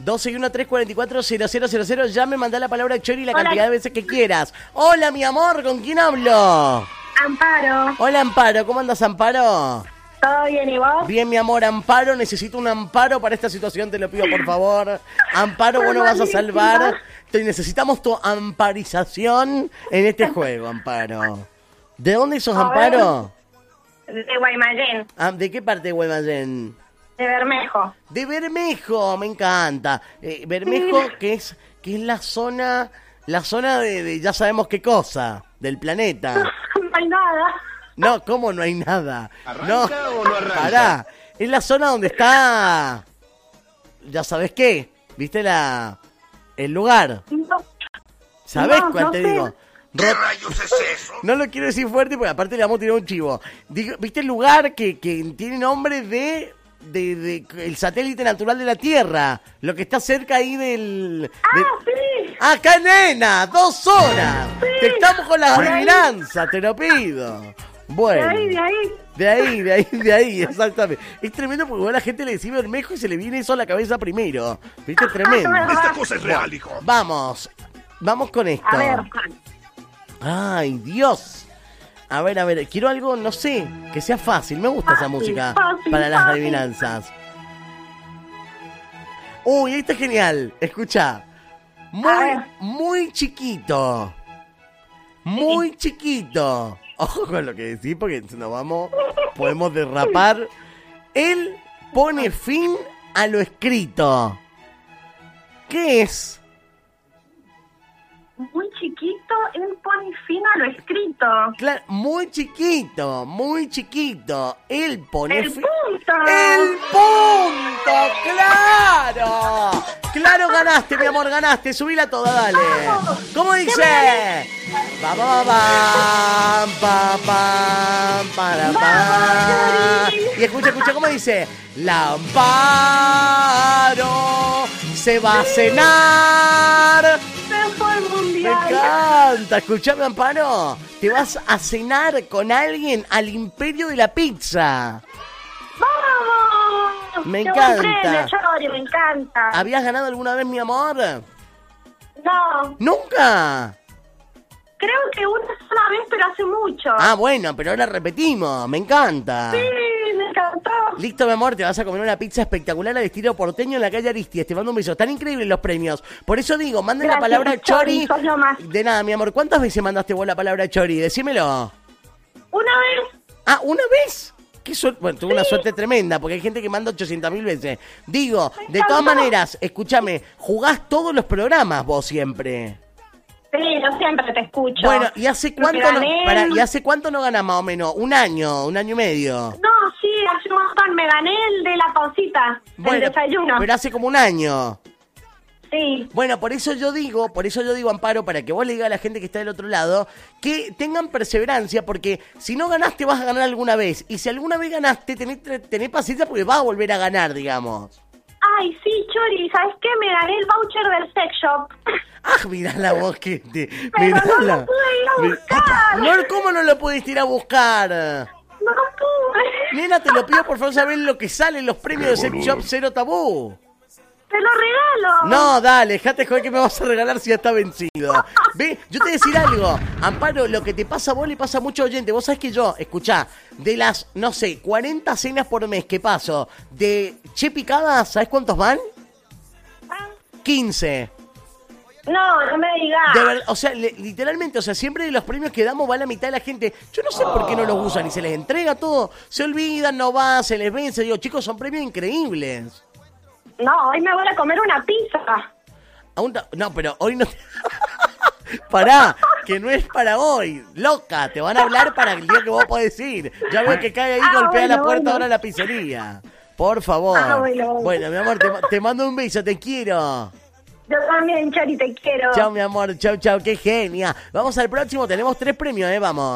261-344-0000. Ya me mandá la palabra Chori la cantidad de veces que quieras. Hola, mi amor, ¿con quién hablo? Amparo. Hola, Amparo, ¿cómo andas, Amparo? ¿Todo bien y vos? Bien, mi amor, Amparo, necesito un amparo para esta situación, te lo pido, por favor. Amparo, vos nos vas a salvar. Necesitamos tu amparización en este juego, Amparo. ¿De dónde sos, Amparo? De Guaymallén. ¿De qué parte de Guaymallén? De Bermejo. De Bermejo, me encanta. Bermejo, que es la zona de ya sabemos qué cosa, del planeta. No hay nada. No, ¿cómo no hay nada? ¿Arranca o no arranca? Pará, es la zona donde está, ya sabes qué, ¿viste el lugar? No. ¿Sabés No, cuál no te sé. digo? ¿Qué rayos es eso? No lo quiero decir fuerte porque aparte le vamos a tirar un chivo. ¿Viste el lugar que tiene nombre de el satélite natural de la Tierra? Lo que está cerca ahí del... Sí. ¡Acá, nena! 2 horas. Sí. Te estamos con las De ahí. adivinanzas, te lo pido. Bueno. De ahí. Exactamente. Es tremendo porque igual la gente le dice Bermejo y se le viene eso a la cabeza primero. ¿Viste? Tremendo. Esta cosa es real, hijo. Vamos con esto. A ver. Ay, Dios. A ver, quiero algo, no sé, que sea fácil. Me gusta esa música para las adivinanzas. Uy, esta es genial. Escucha. Muy chiquito. Muy chiquito. Ojo con lo que decís porque podemos derrapar. Él pone fin a lo escrito. ¿Qué es? Muy chiquito, él pone fin a lo escrito. Claro, muy chiquito. Él pone ¡El fin. punto! ¡El punto! ¡Claro! ¡Claro, ganaste, mi amor, ganaste! Subila toda, dale. ¿Cómo dice? Ba, ba, ba, ba, pam, para, pam. Y escucha, ¿cómo dice? La Amparo se va a cenar. Se fue el Me mundial. encanta. Escuchame, Amparo. Te vas a cenar con alguien al Imperio de la Pizza. ¡Vamos! Me Qué encanta. buen premio, Chori, me encanta. ¿Habías ganado alguna vez, mi amor? No, ¿Nunca? creo que una sola vez, pero hace mucho. Ah, bueno, pero ahora repetimos. Me encanta. Sí, me encantó. Listo, mi amor, te vas a comer una pizza espectacular al estilo porteño en la calle Aristides. Te mando un beso. Están increíbles los premios. Por eso digo, manden la Gracias, palabra Chori. sos lo más. De nada, mi amor. ¿Cuántas veces mandaste vos la palabra Chori? Decímelo. Una vez. Ah, ¿una vez? Qué suerte. Bueno, tuve una suerte tremenda, porque hay gente que manda 800.000 veces. Digo, de todas maneras, escúchame, jugás todos los programas vos siempre. Sí, yo siempre te escucho. Bueno, ¿y hace cuánto gané. ¿y hace cuánto no ganás más o menos? ¿Un año y medio? No, sí, hace un montón. Me gané el de la pancita, el desayuno. Pero hace como un año. Sí. Bueno, por eso yo digo, Amparo, para que vos le digas a la gente que está del otro lado, que tengan perseverancia, porque si no ganaste vas a ganar alguna vez. Y si alguna vez ganaste, tenés paciencia porque vas a volver a ganar, digamos. Ay, sí, Chori, ¿sabes qué? Me gané el voucher del sex shop. ¡Ah, mirá la voz que Pero no lo pude ir a buscar. No, ¿cómo no lo pudiste ir a buscar? No pude. Nena, te lo pido por favor saber lo que sale en los premios de Sex Shop Cero Tabú. Te lo regalo. No, dale, dejate joder que me vas a regalar si ya está vencido. Ve, yo te voy a decir algo. Amparo, lo que te pasa a vos le pasa a mucho oyente. Vos sabés que yo, escuchá, de las, 40 cenas por mes que paso de Che Picadas, ¿sabés cuántos van? 15. No me digas. De verdad, o sea, literalmente, siempre de los premios que damos va la mitad de la gente. Yo no sé por qué no los usan y se les entrega todo. Se olvidan, no va, se les vence. Digo, chicos, son premios increíbles. No, hoy me voy a comer una pizza. No, pero hoy no... Pará, que no es para hoy. Loca, te van a hablar para el día que vos podés ir. Ya veo que cae ahí y golpea la puerta ahora la pizzería. Por favor. Bueno, mi amor, te mando un beso, te quiero. Yo también, Chori, te quiero. Chao, mi amor, chao, qué genia. Vamos al próximo, tenemos 3 premios, vamos.